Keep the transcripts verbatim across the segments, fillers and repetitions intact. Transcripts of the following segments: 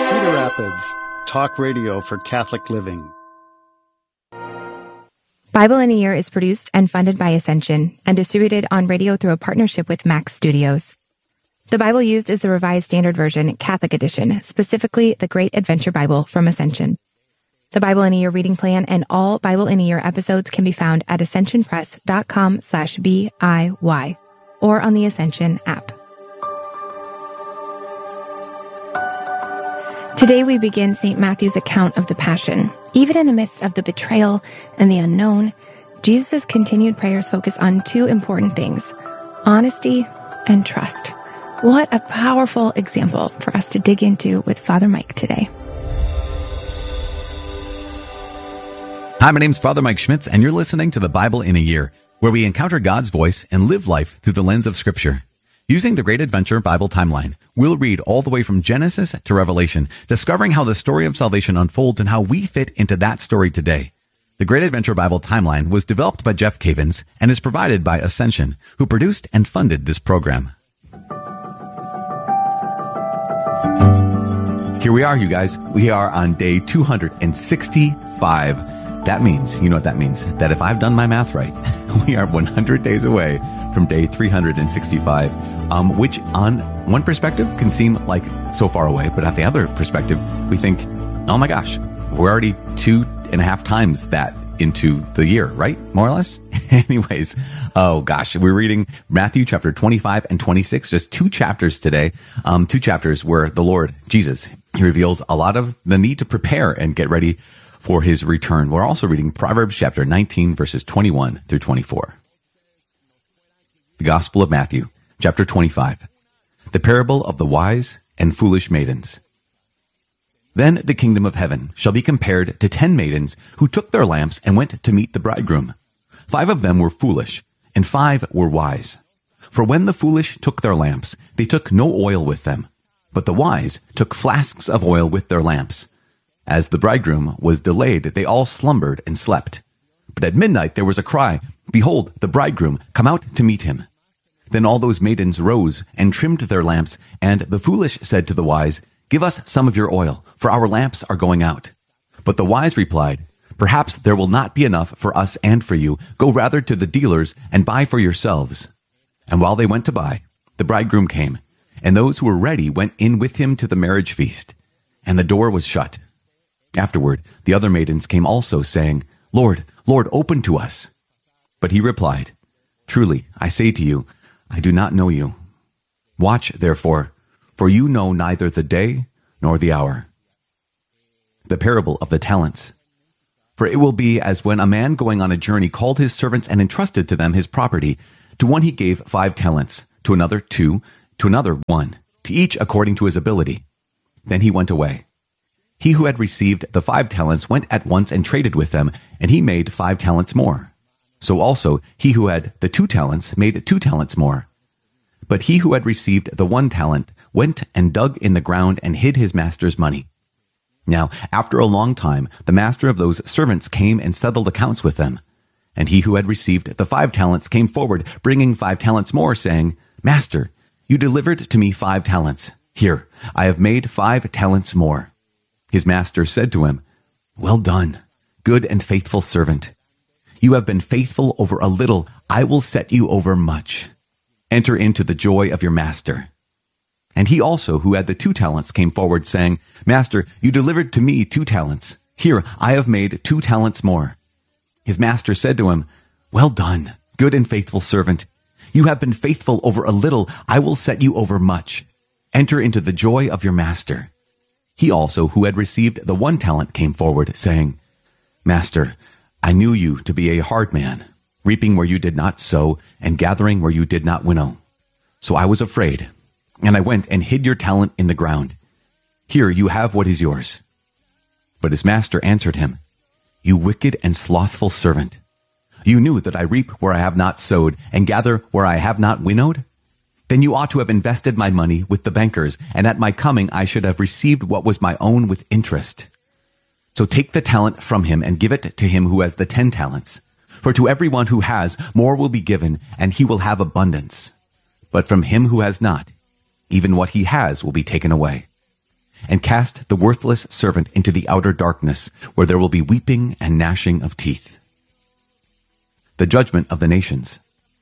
Cedar Rapids, talk radio for Catholic living. Bible in a Year is produced and funded by Ascension and distributed on radio through a partnership with Max Studios. The Bible used is the Revised Standard Version, Catholic Edition, specifically the Great Adventure Bible from Ascension. The Bible in a Year reading plan and all Bible in a Year episodes can be found at ascensionpress.com slash B-I-Y or on the Ascension app. Today we begin Saint Matthew's account of the Passion. Even in the midst of the betrayal and the unknown, Jesus' continued prayers focus on two important things, honesty and trust. What a powerful example for us to dig into with Father Mike today. Hi, my name's Father Mike Schmitz, and you're listening to the Bible in a Year, where we encounter God's voice and live life through the lens of Scripture. Using the Great Adventure Bible Timeline, we'll read all the way from Genesis to Revelation, discovering how the story of salvation unfolds and how we fit into that story today. The Great Adventure Bible Timeline was developed by Jeff Cavins and is provided by Ascension, who produced and funded this program. Here we are, you guys. We are on day two hundred sixty-five. That means, you know what that means, that if I've done my math right, we are one hundred days away from day three hundred sixty-five, um, which on one perspective can seem like so far away, but at the other perspective, we think, oh my gosh, we're already two and a half times that into the year, right? More or less? Anyways, oh gosh, we're reading Matthew chapter twenty-five and twenty-six, just two chapters today, um, two chapters where the Lord, Jesus, he reveals a lot of the need to prepare and get ready for his return. We're also reading Proverbs chapter nineteen, verses twenty-one through twenty-four. The Gospel of Matthew, chapter twenty-five. The parable of the wise and foolish maidens. Then the kingdom of heaven shall be compared to ten maidens who took their lamps and went to meet the bridegroom. Five of them were foolish, and five were wise. For when the foolish took their lamps, they took no oil with them, but the wise took flasks of oil with their lamps. As the bridegroom was delayed, they all slumbered and slept. But at midnight there was a cry, Behold, the bridegroom, come out to meet him. Then all those maidens rose and trimmed their lamps, and the foolish said to the wise, Give us some of your oil, for our lamps are going out. But the wise replied, Perhaps there will not be enough for us and for you. Go rather to the dealers and buy for yourselves. And while they went to buy, the bridegroom came, and those who were ready went in with him to the marriage feast, and the door was shut. Afterward, the other maidens came also, saying, Lord, Lord, open to us. But he replied, Truly, I say to you, I do not know you. Watch, therefore, for you know neither the day nor the hour. The parable of the talents. For it will be as when a man going on a journey called his servants and entrusted to them his property. To one he gave five talents, to another two, to another one, to each according to his ability. Then he went away. He who had received the five talents went at once and traded with them, and he made five talents more. So also he who had the two talents made two talents more. But he who had received the one talent went and dug in the ground and hid his master's money. Now, after a long time, the master of those servants came and settled accounts with them. And he who had received the five talents came forward, bringing five talents more, saying, Master, you delivered to me five talents. Here, I have made five talents more. His master said to him, Well done, good and faithful servant. You have been faithful over a little, I will set you over much. Enter into the joy of your master. And he also, who had the two talents, came forward, saying, Master, you delivered to me two talents. Here, I have made two talents more. His master said to him, Well done, good and faithful servant. You have been faithful over a little, I will set you over much. Enter into the joy of your master. He also, who had received the one talent, came forward, saying, Master, I knew you to be a hard man, reaping where you did not sow, and gathering where you did not winnow. So I was afraid, and I went and hid your talent in the ground. Here you have what is yours. But his master answered him, You wicked and slothful servant. You knew that I reap where I have not sowed, and gather where I have not winnowed? Then you ought to have invested my money with the bankers, and at my coming I should have received what was my own with interest. So take the talent from him and give it to him who has the ten talents. For to everyone who has, more will be given, and he will have abundance. But from him who has not, even what he has will be taken away. and cast the worthless servant into the outer darkness, where there will be weeping and gnashing of teeth. The judgment of the nations.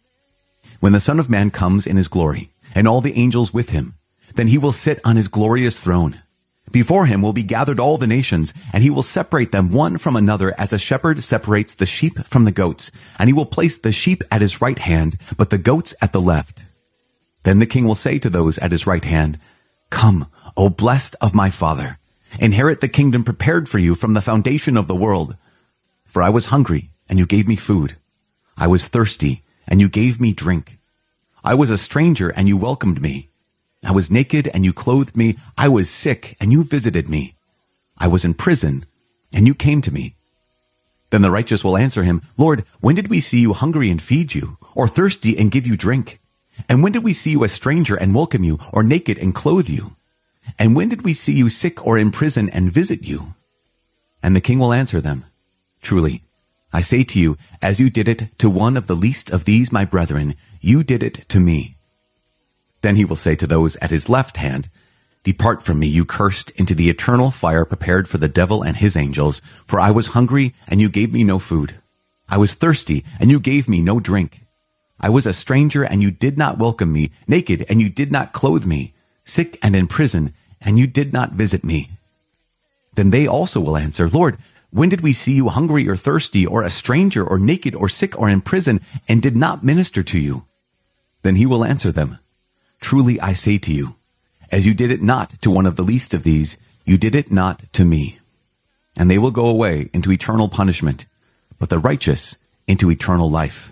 When the Son of Man comes in his glory, and all the angels with him, then he will sit on his glorious throne. Before him will be gathered all the nations, and he will separate them one from another as a shepherd separates the sheep from the goats, and he will place the sheep at his right hand, but the goats at the left. Then the king will say to those at his right hand, Come, O blessed of my Father, inherit the kingdom prepared for you from the foundation of the world. For I was hungry, and you gave me food. I was thirsty, and you gave me drink. I was a stranger, and you welcomed me. I was naked, and you clothed me. I was sick, and you visited me. I was in prison, and you came to me. Then the righteous will answer him, Lord, when did we see you hungry and feed you, or thirsty and give you drink? And when did we see you a stranger and welcome you, or naked and clothe you? And when did we see you sick or in prison and visit you? And the king will answer them, Truly, I say to you, as you did it to one of the least of these my brethren, you did it to me. Then he will say to those at his left hand, Depart from me, you cursed, into the eternal fire prepared for the devil and his angels. For I was hungry, and you gave me no food. I was thirsty, and you gave me no drink. I was a stranger, and you did not welcome me, naked, and you did not clothe me, sick and in prison, and you did not visit me. Then they also will answer, Lord, when did we see you hungry or thirsty, or a stranger, or naked, or sick, or in prison, and did not minister to you? Then he will answer them, Truly I say to you, as you did it not to one of the least of these, you did it not to me. And they will go away into eternal punishment, but the righteous into eternal life.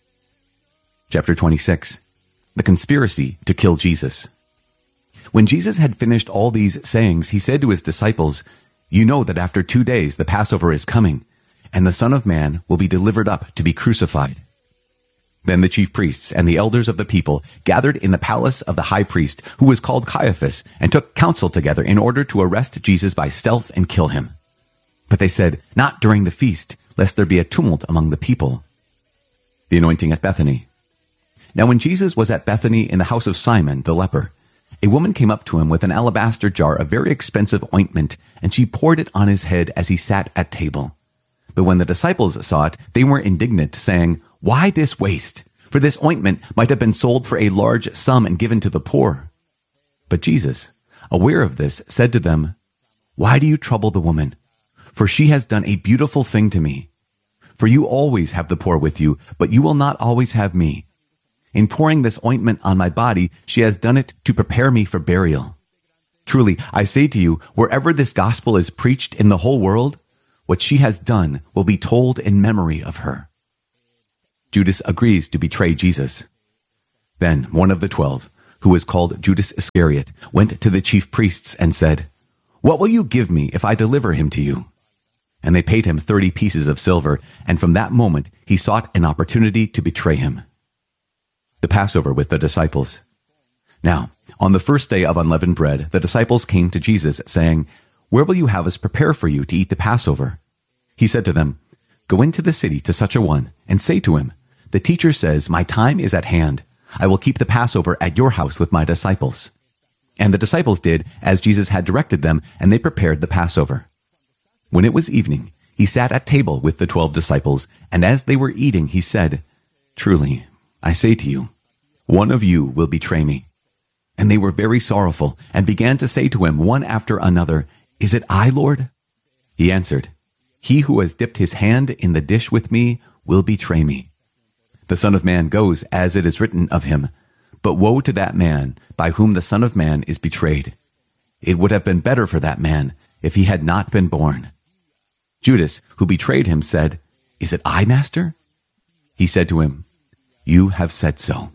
Chapter twenty-six. The conspiracy to kill Jesus. When Jesus had finished all these sayings, he said to his disciples, You know that after two days the Passover is coming, and the Son of Man will be delivered up to be crucified. Then the chief priests and the elders of the people gathered in the palace of the high priest, who was called Caiaphas, and took counsel together in order to arrest Jesus by stealth and kill him. But they said, Not during the feast, lest there be a tumult among the people. The anointing at Bethany. Now when Jesus was at Bethany in the house of Simon the leper, a woman came up to him with an alabaster jar of very expensive ointment, and she poured it on his head as he sat at table. But when the disciples saw it, they were indignant, saying, Why this waste? For this ointment might have been sold for a large sum and given to the poor. But Jesus, aware of this, said to them, Why do you trouble the woman? For she has done a beautiful thing to me. For you always have the poor with you, but you will not always have me. In pouring this ointment on my body, she has done it to prepare me for burial. Truly, I say to you, wherever this gospel is preached in the whole world, what she has done will be told in memory of her. Judas agrees to betray Jesus. Then one of the twelve, who was called Judas Iscariot, went to the chief priests and said, What will you give me if I deliver him to you? And they paid him thirty pieces of silver, and from that moment he sought an opportunity to betray him. The Passover with the disciples. Now, on the first day of unleavened bread, the disciples came to Jesus, saying, Where will you have us prepare for you to eat the Passover? He said to them, Go into the city to such a one, and say to him, The teacher says, My time is at hand. I will keep the Passover at your house with my disciples. And the disciples did as Jesus had directed them, and they prepared the Passover. When it was evening, he sat at table with the twelve disciples, and as they were eating, he said, Truly, I say to you, one of you will betray me. And they were very sorrowful, and began to say to him one after another, Is it I, Lord? He answered, He who has dipped his hand in the dish with me will betray me. The Son of Man goes as it is written of him, but woe to that man by whom the Son of Man is betrayed. It would have been better for that man if he had not been born. Judas, who betrayed him, said, Is it I, Master? He said to him, You have said so.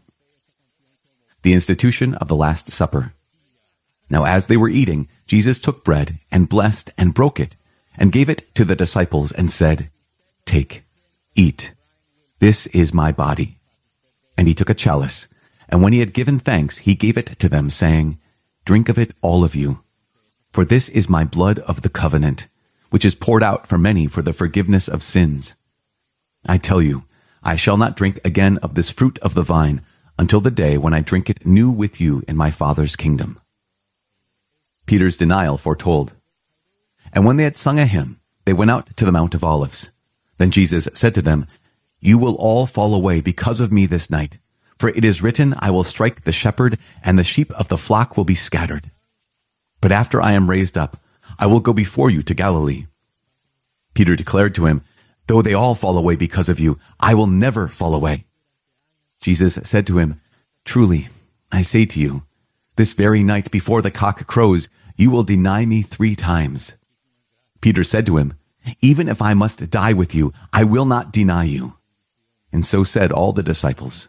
The institution of the Last Supper. Now as they were eating, Jesus took bread and blessed and broke it and gave it to the disciples and said, Take, eat. This is my body. And he took a chalice, and when he had given thanks, he gave it to them, saying, Drink of it, all of you. For this is my blood of the covenant, which is poured out for many for the forgiveness of sins. I tell you, I shall not drink again of this fruit of the vine until the day when I drink it new with you in my Father's kingdom. Peter's denial foretold. And when they had sung a hymn, they went out to the Mount of Olives. Then Jesus said to them, "You will all fall away because of me this night, for it is written, I will strike the shepherd, and the sheep of the flock will be scattered. But after I am raised up, I will go before you to Galilee." Peter declared to him, "Though they all fall away because of you, I will never fall away." Jesus said to him, "Truly, I say to you, this very night before the cock crows, you will deny me three times." Peter said to him, "Even if I must die with you, I will not deny you." And so said all the disciples.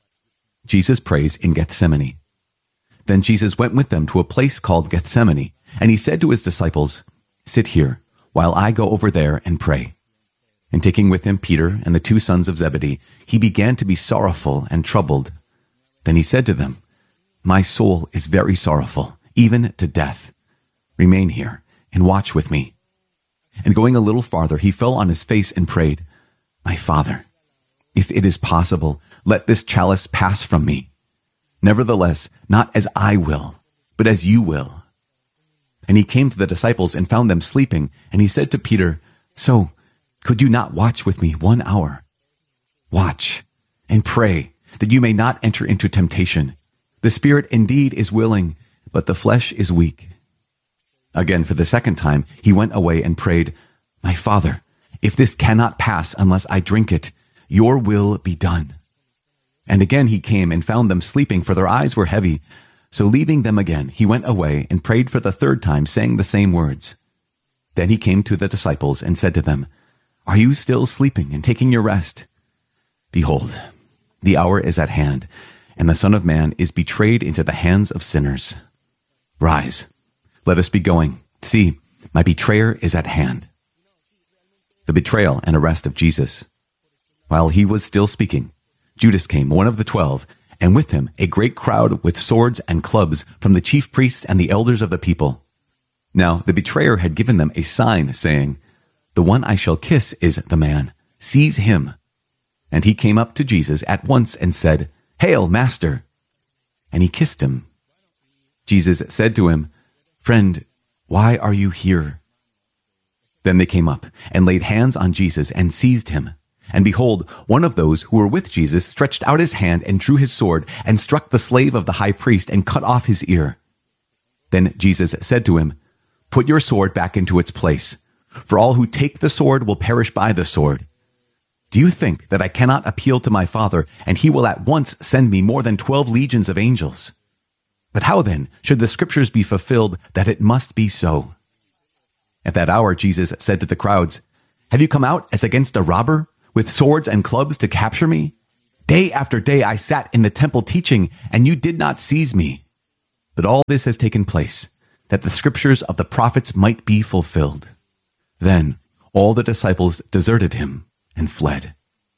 Jesus prays in Gethsemane. Then Jesus went with them to a place called Gethsemane, and he said to his disciples, "Sit here, while I go over there and pray." And taking with him Peter and the two sons of Zebedee, he began to be sorrowful and troubled. Then he said to them, "My soul is very sorrowful, even to death. Remain here and watch with me." And going a little farther, he fell on his face and prayed, "My Father, if it is possible, let this chalice pass from me. Nevertheless, not as I will, but as you will." And he came to the disciples and found them sleeping, and he said to Peter, "So, could you not watch with me one hour? Watch and pray that you may not enter into temptation. The spirit indeed is willing, but the flesh is weak." Again, for the second time, he went away and prayed, "My Father, if this cannot pass unless I drink it, your will be done." And again he came and found them sleeping, for their eyes were heavy. So leaving them again, he went away and prayed for the third time, saying the same words. Then he came to the disciples and said to them, "Are you still sleeping and taking your rest? Behold, the hour is at hand, and the Son of Man is betrayed into the hands of sinners. Rise, let us be going. See, my betrayer is at hand." The betrayal and arrest of Jesus. While he was still speaking, Judas came, one of the twelve, and with him a great crowd with swords and clubs from the chief priests and the elders of the people. Now the betrayer had given them a sign, saying, "The one I shall kiss is the man. Seize him." And he came up to Jesus at once and said, "Hail, Master!" And he kissed him. Jesus said to him, "Friend, why are you here?" Then they came up and laid hands on Jesus and seized him. And behold, one of those who were with Jesus stretched out his hand and drew his sword and struck the slave of the high priest and cut off his ear. Then Jesus said to him, "Put your sword back into its place, for all who take the sword will perish by the sword. Do you think that I cannot appeal to my Father, and he will at once send me more than twelve legions of angels? But how then should the scriptures be fulfilled that it must be so?" At that hour Jesus said to the crowds, "Have you come out as against a robber, with swords and clubs to capture me? Day after day I sat in the temple teaching, and you did not seize me. But all this has taken place, that the scriptures of the prophets might be fulfilled." Then all the disciples deserted him and fled.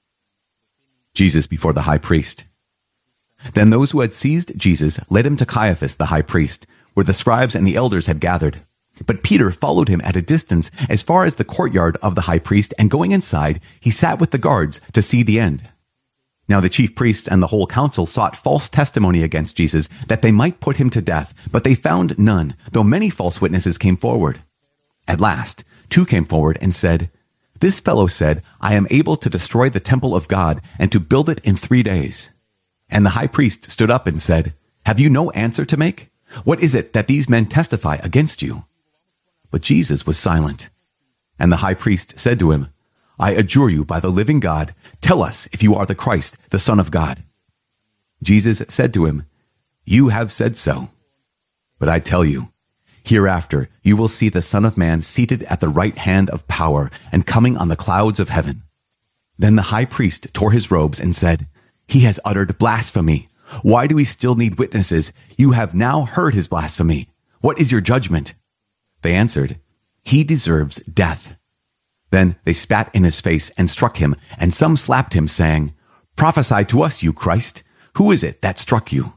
Jesus before the high priest. Then those who had seized Jesus led him to Caiaphas the high priest, where the scribes and the elders had gathered. But Peter followed him at a distance as far as the courtyard of the high priest, and going inside, he sat with the guards to see the end. Now the chief priests and the whole council sought false testimony against Jesus, that they might put him to death, but they found none, though many false witnesses came forward. At last, two came forward and said, "This fellow said, I am able to destroy the temple of God and to build it in three days." And the high priest stood up and said, "Have you no answer to make? What is it that these men testify against you?" But Jesus was silent. And the high priest said to him, "I adjure you by the living God, tell us if you are the Christ, the Son of God." Jesus said to him, "You have said so. But I tell you, hereafter you will see the Son of Man seated at the right hand of power and coming on the clouds of heaven." Then the high priest tore his robes and said, "He has uttered blasphemy. Why do we still need witnesses? You have now heard his blasphemy. What is your judgment?" They answered, "He deserves death." Then they spat in his face and struck him, and some slapped him, saying, "Prophesy to us, you Christ. Who is it that struck you?"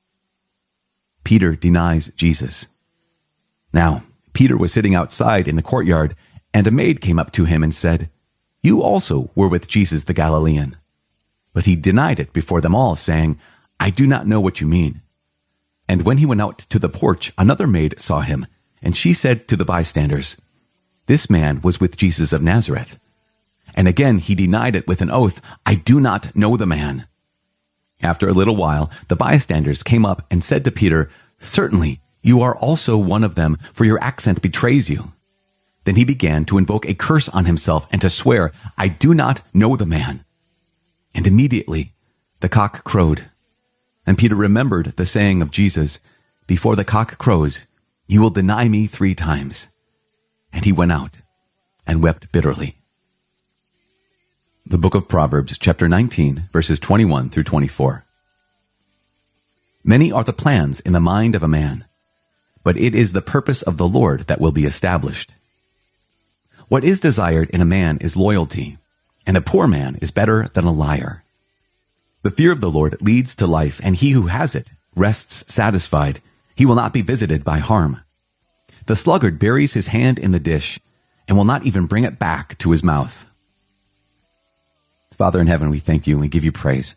Peter denies Jesus. Now, Peter was sitting outside in the courtyard, and a maid came up to him and said, "You also were with Jesus the Galilean." But he denied it before them all, saying, "I do not know what you mean." And when he went out to the porch, another maid saw him, and she said to the bystanders, "This man was with Jesus of Nazareth." And again he denied it with an oath, "I do not know the man." After a little while, the bystanders came up and said to Peter, "Certainly, you are also one of them, for your accent betrays you." Then he began to invoke a curse on himself and to swear, "I do not know the man." And immediately the cock crowed. And Peter remembered the saying of Jesus, "Before the cock crows, you will deny me three times." And he went out and wept bitterly. The book of Proverbs, chapter nineteen, verses twenty-one through twenty-four. Many are the plans in the mind of a man, but it is the purpose of the Lord that will be established. What is desired in a man is loyalty, and a poor man is better than a liar. The fear of the Lord leads to life, and he who has it rests satisfied. He will not be visited by harm. The sluggard buries his hand in the dish and will not even bring it back to his mouth. Father in heaven, we thank you and we give you praise.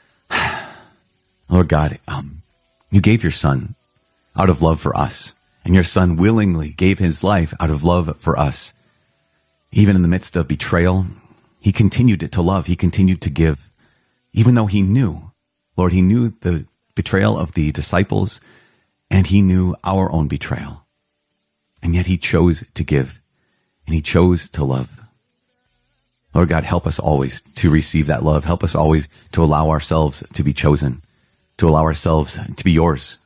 Lord God, um, you gave your son out of love for us, and your son willingly gave his life out of love for us. Even in the midst of betrayal, he continued to love. He continued to give, even though he knew, Lord, he knew the betrayal of the disciples, and he knew our own betrayal. And yet he chose to give, and he chose to love. Lord God, help us always to receive that love. Help us always to allow ourselves to be chosen, to allow ourselves to be yours.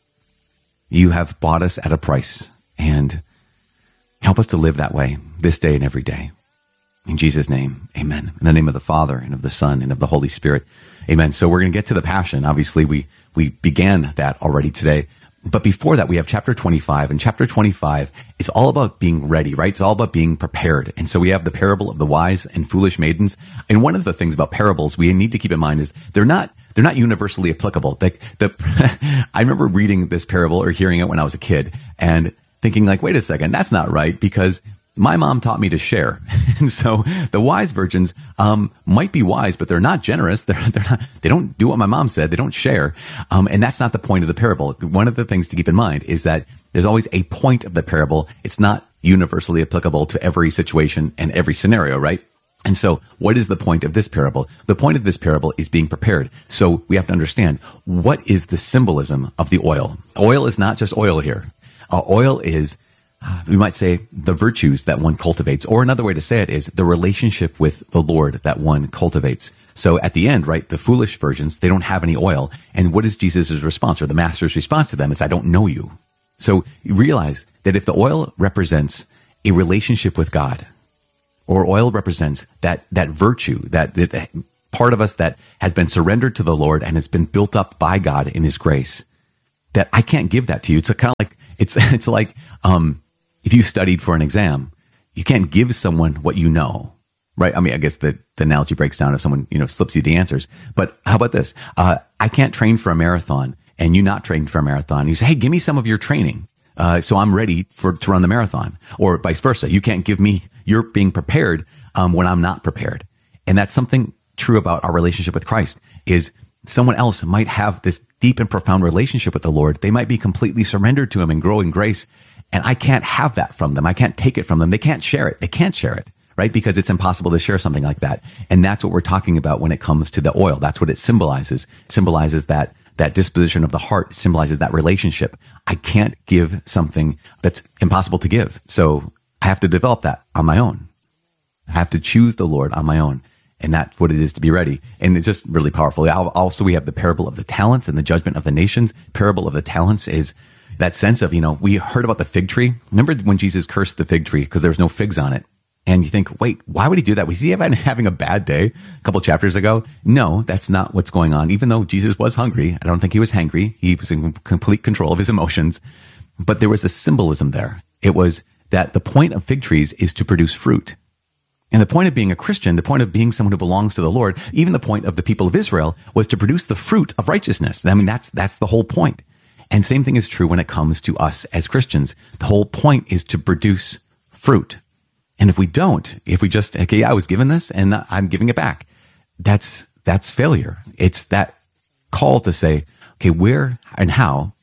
You have bought us at a price, and help us to live that way this day and every day. In Jesus' name, amen. In the name of the Father, and of the Son, and of the Holy Spirit, amen. So we're going to get to the Passion. Obviously, we, we began that already today. But before that, we have chapter twenty-five, and chapter twenty-five is all about being ready, right? It's all about being prepared. And so we have the parable of the wise and foolish maidens. And one of the things about parables we need to keep in mind is they're not they're not universally applicable. Like the, I remember reading this parable or hearing it when I was a kid and thinking like, wait a second, that's not right, because my mom taught me to share. And so the wise virgins um might be wise, but they're not generous. They're, they're not, they don't do what my mom said. They don't share. Um, and that's not the point of the parable. One of the things to keep in mind is that there's always a point of the parable. It's not universally applicable to every situation and every scenario, right? And so what is the point of this parable? The point of this parable is being prepared. So we have to understand, what is the symbolism of the oil? Oil is not just oil here. Uh, oil is, uh, we might say, the virtues that one cultivates. Or another way to say it is the relationship with the Lord that one cultivates. So at the end, right, the foolish virgins, they don't have any oil. And what is Jesus' response, or the master's response to them is, I don't know you. So you realize that if the oil represents a relationship with God, or oil represents that, that virtue, that, that part of us that has been surrendered to the Lord and has been built up by God in his grace, that I can't give that to you. It's a kind of like, it's, it's like, um, if you studied for an exam, you can't give someone what you know, right? I mean, I guess the, the analogy breaks down if someone, you know, slips you the answers. But how about this? Uh, I can't train for a marathon and you not trained for a marathon. You say, hey, give me some of your training. Uh, so I'm ready for, to run the marathon, or vice versa. You can't give me, you're being prepared, um, when I'm not prepared. And that's something true about our relationship with Christ, is someone else might have this deep and profound relationship with the Lord. They might be completely surrendered to him and grow in grace. And I can't have that from them. I can't take it from them. They can't share it. They can't share it, right? Because it's impossible to share something like that. And that's what we're talking about when it comes to the oil. That's what it symbolizes. It symbolizes that, that disposition of the heart. It symbolizes that relationship. I can't give something that's impossible to give. So I have to develop that on my own. I have to choose the Lord on my own. And that's what it is to be ready. And it's just really powerful. Also, we have the parable of the talents and the judgment of the nations. Parable of the talents is that sense of, you know, we heard about the fig tree. Remember when Jesus cursed the fig tree because there was no figs on it? And you think, wait, why would he do that? Was he having a bad day a couple chapters ago? No, that's not what's going on. Even though Jesus was hungry, I don't think he was hangry. He was in complete control of his emotions. But there was a symbolism there. It was that the point of fig trees is to produce fruit. And the point of being a Christian, the point of being someone who belongs to the Lord, even the point of the people of Israel, was to produce the fruit of righteousness. I mean, that's that's the whole point. And same thing is true when it comes to us as Christians. The whole point is to produce fruit. And if we don't, if we just, okay, yeah, I was given this and I'm giving it back, that's that's failure. It's that call to say, okay, where and how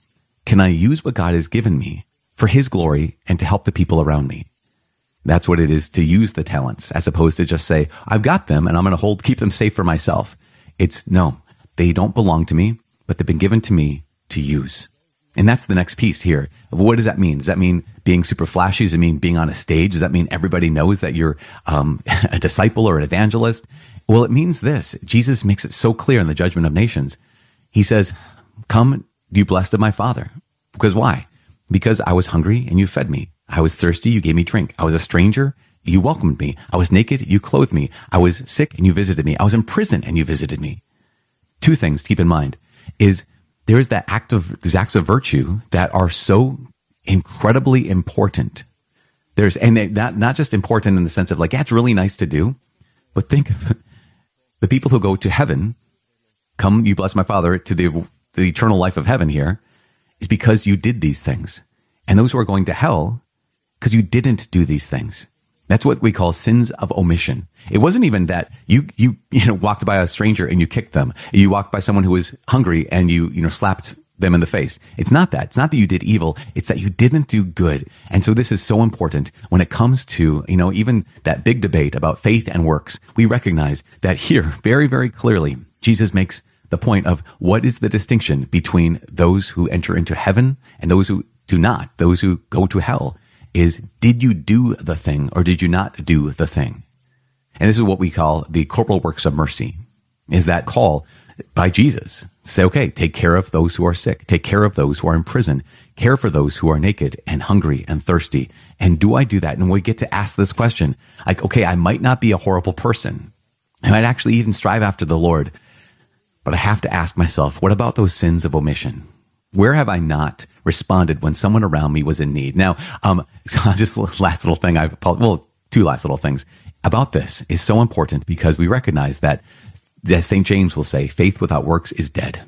can I use what God has given me for his glory and to help the people around me? That's what it is to use the talents, as opposed to just say, I've got them and I'm going to hold, keep them safe for myself. It's no, they don't belong to me, but they've been given to me to use. And that's the next piece here. What does that mean? Does that mean being super flashy? Does it mean being on a stage? Does that mean everybody knows that you're um, a disciple or an evangelist? Well, it means this. Jesus makes it so clear in the Judgment of Nations. He says, come, you blessed of my Father. Because why? Because I was hungry and you fed me. I was thirsty, you gave me drink. I was a stranger, you welcomed me. I was naked, you clothed me. I was sick and you visited me. I was in prison and you visited me. Two things to keep in mind is there is that act of, these acts of virtue that are so incredibly important. There's, and they, not, not just important in the sense of like, yeah, it's really nice to do, but think of the people who go to heaven, come, you bless my Father, to the, the eternal life of heaven here, is because you did these things. And those who are going to hell, because you didn't do these things. That's what we call sins of omission. It wasn't even that you, you, you know, walked by a stranger and you kicked them. You walked by someone who was hungry and you, you know, slapped them in the face. It's not that. It's not that you did evil. It's that you didn't do good. And so this is so important when it comes to, you know, even that big debate about faith and works. We recognize that here very, very clearly, Jesus makes the point of what is the distinction between those who enter into heaven and those who do not, those who go to hell. Is did you do the thing or did you not do the thing? And this is what we call the corporal works of mercy, is that call by Jesus. Say, okay, take care of those who are sick, take care of those who are in prison, care for those who are naked and hungry and thirsty. And do I do that? And we get to ask this question, like, okay, I might not be a horrible person. I might actually even strive after the Lord, but I have to ask myself, what about those sins of omission? Where have I not responded when someone around me was in need? Now, um, so just last little thing, I've, well, two last little things about this is so important because we recognize that, as Saint James will say, faith without works is dead.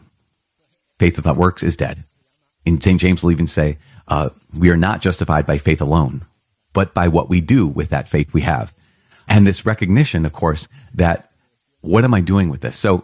Faith without works is dead. And Saint James will even say, uh, we are not justified by faith alone, but by what we do with that faith we have. And this recognition, of course, that what am I doing with this? So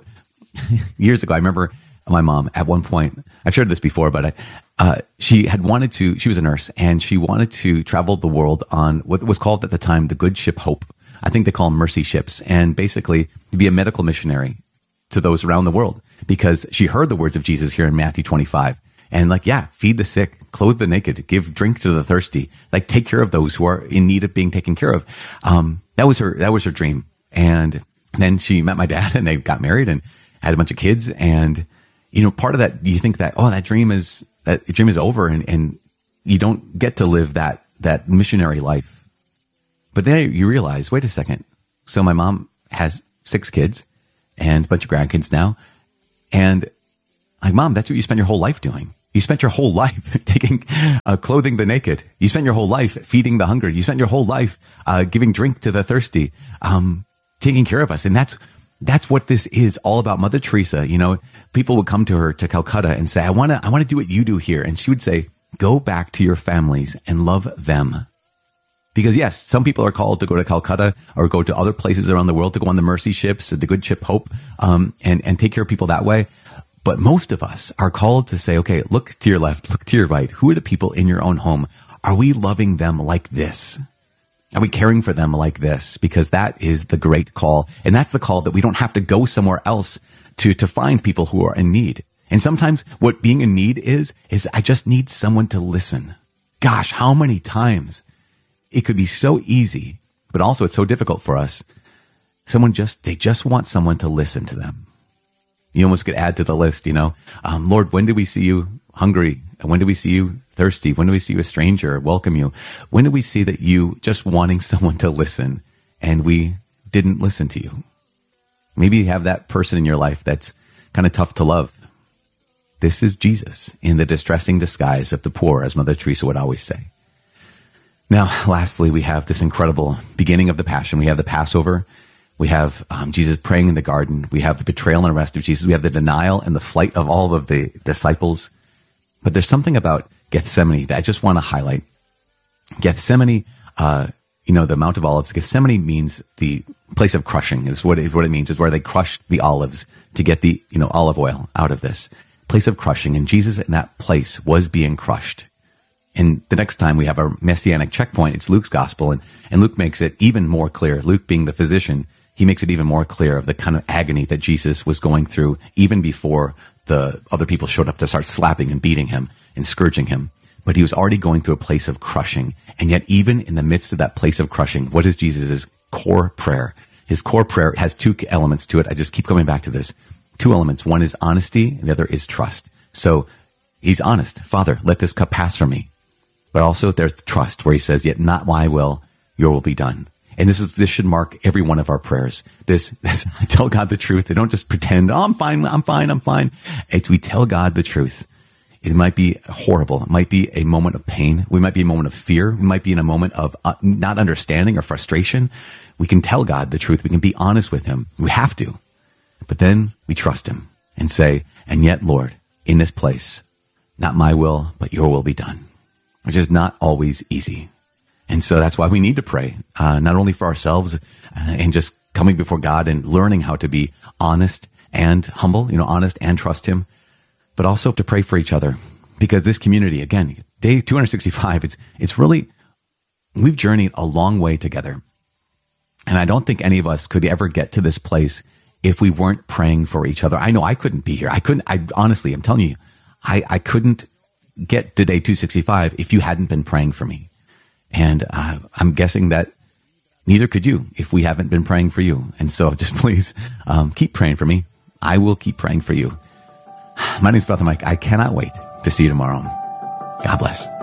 years ago, I remember my mom at one point, I've shared this before, but I, uh, she had wanted to, she was a nurse and she wanted to travel the world on what was called at the time, the Good Ship Hope. I think they call them mercy ships, and basically to be a medical missionary to those around the world because she heard the words of Jesus here in Matthew twenty-five and like, yeah, feed the sick, clothe the naked, give drink to the thirsty, like take care of those who are in need of being taken care of. Um, that was her, that was her dream. And then she met my dad and they got married and had a bunch of kids. And you know, part of that, you think that, oh, that dream is, that dream is over and, and you don't get to live that, that missionary life. But then you realize, wait a second. So my mom has six kids and a bunch of grandkids now. And like, Mom, that's what you spent your whole life doing. You spent your whole life taking, uh, clothing the naked. You spent your whole life feeding the hungry. You spent your whole life, uh, giving drink to the thirsty, um, taking care of us. And that's, That's what this is all about. Mother Teresa, you know, people would come to her to Calcutta and say, I want to, I want to do what you do here. And she would say, go back to your families and love them. Because yes, some people are called to go to Calcutta or go to other places around the world to go on the mercy ships or the Good Ship Hope, um, and, and take care of people that way. But most of us are called to say, okay, look to your left, look to your right. Who are the people in your own home? Are we loving them like this? Are we caring for them like this? Because that is the great call. And that's the call that we don't have to go somewhere else to, to find people who are in need. And sometimes what being in need is, is I just need someone to listen. Gosh, how many times it could be so easy, but also it's so difficult for us. Someone just, they just want someone to listen to them. You almost could add to the list, you know, um, Lord, when did we see you hungry? And when do we see you thirsty? When do we see you a stranger, welcome you? When do we see that you just wanting someone to listen and we didn't listen to you? Maybe you have that person in your life that's kind of tough to love. This is Jesus in the distressing disguise of the poor, as Mother Teresa would always say. Now, lastly, we have this incredible beginning of the Passion. We have the Passover. We have um, Jesus praying in the garden. We have the betrayal and arrest of Jesus. We have the denial and the flight of all of the disciples. But there's something about Gethsemane that I just want to highlight. Gethsemane, uh, you know, the Mount of Olives, Gethsemane means the place of crushing is what, is what it means. Is where they crushed the olives to get the, you know, olive oil out of this. place of crushing, and Jesus in that place was being crushed. And the next time we have our messianic checkpoint, it's Luke's gospel, and, and Luke makes it even more clear. Luke being the physician, he makes it even more clear of the kind of agony that Jesus was going through even before the other people showed up to start slapping and beating him and scourging him. But he was already going through a place of crushing. And yet even in the midst of that place of crushing, what is Jesus' core prayer? His core prayer has two elements to it. I just keep coming back to this. Two elements. One is honesty, and the other is trust. So he's honest. Father, let this cup pass from me. But also there's trust where he says, yet not my will, your will be done. And this is, this should mark every one of our prayers. This, this, tell God the truth. They don't just pretend, oh, I'm fine, I'm fine, I'm fine. It's we tell God the truth. It might be horrible. It might be a moment of pain. We might be a moment of fear. We might be in a moment of uh, not understanding or frustration. We can tell God the truth. We can be honest with him. We have to. But then we trust him and say, and yet, Lord, in this place, not my will, but your will be done. Which is not always easy. And so that's why we need to pray, uh, not only for ourselves uh, and just coming before God and learning how to be honest and humble, you know, honest and trust him, but also to pray for each other. Because this community, again, day two hundred sixty-five, it's, it's really, we've journeyed a long way together. And I don't think any of us could ever get to this place if we weren't praying for each other. I know I couldn't be here. I couldn't, I honestly, I'm telling you, I, I couldn't get to day two sixty-five if you hadn't been praying for me. And uh, I'm guessing that neither could you if we haven't been praying for you. And so just please um, keep praying for me. I will keep praying for you. My name is Brother Mike. I cannot wait to see you tomorrow. God bless.